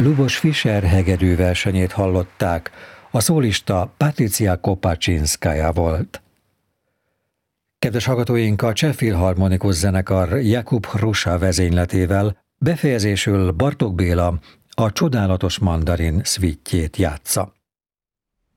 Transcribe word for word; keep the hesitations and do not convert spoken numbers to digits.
Lubos Fischer hegedű versenyét hallották, a szólista Patricia Kopaczynskaja volt. Kedves hallgatóink, a Cseh Filharmonikus Zenekar Jakub Hrusa vezényletével befejezésül Bartók Béla a Csodálatos mandarin szvítjét játsza.